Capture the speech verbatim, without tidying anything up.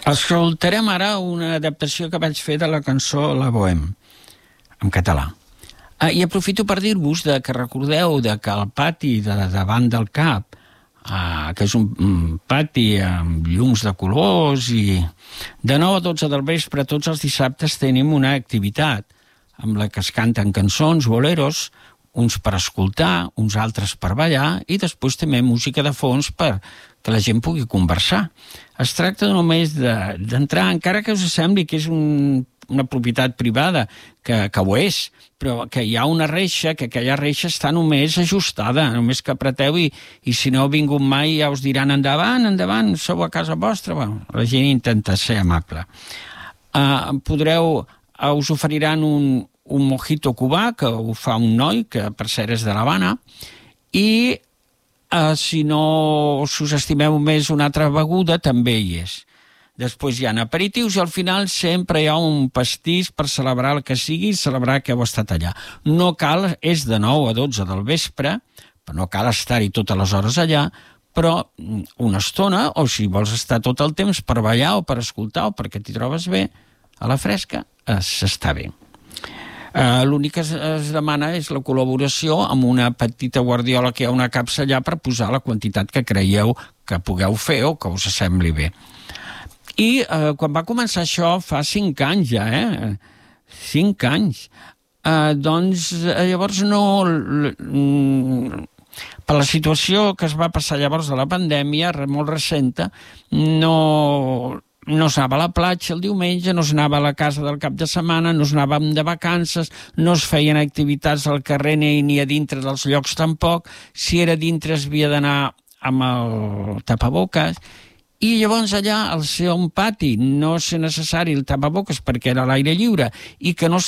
Escoltarem ara una adaptació que vaig fer de la cançó La Bohème, en català. Ah, I aprofito per dir-vos que recordeu de que el pati de davant del cap, ah, que és un, un pati amb llums de colors, i de nou a dotze del vespre tots els dissabtes tenim una activitat amb la que es canten cançons, boleros, uns per escoltar, uns altres per ballar, i després també música de fons per que la gent pugui conversar. Es tracta només d'entrar, de, encara que us sembli que és un, una propietat privada, que, que ho és, però que hi ha una reixa, que aquella reixa està només ajustada, només que apreteu i, i si no heu vingut mai ja us diran endavant, endavant, sou a casa vostra. Bueno, la gent intenta ser amable. Uh, podreu, uh, us oferiran un, un mojito cubà, que ho fa un noi, que per cert és de l'Havana, i uh, si no us estimeu més una altra beguda, també hi és. Després hi ha aperitius i al final sempre hi ha un pastís per celebrar el que sigui, celebrar que heu estat allà. No cal, és de nou a dotze del vespre, però no cal estar-hi totes les hores allà, però una estona, o si vols estar tot el temps per ballar o per escoltar o perquè t'hi trobes bé, a la fresca, s'està bé. Uh, l'únic que es, es demana és la col·laboració amb una petita guardiola que hi ha una capsa allà per posar la quantitat que creieu que pugueu fer o que us sembli bé. I uh, quan va començar això fa cinc anys ja, eh? Cinc anys. Uh, doncs llavors no... Per la situació que es va passar llavors de la pandèmia, molt recenta, no... no s'anava a la platja el diumenge, no s'anava a la casa del cap de setmana, no s'anàvem de vacances, no es feien activitats al carrer ni, ni a dintre dels llocs tampoc. Si era dintre es havia d'anar amb el tapaboques, i llavors allà al ser un pati no ser necessari el tapaboques perquè era a l'aire lliure i que no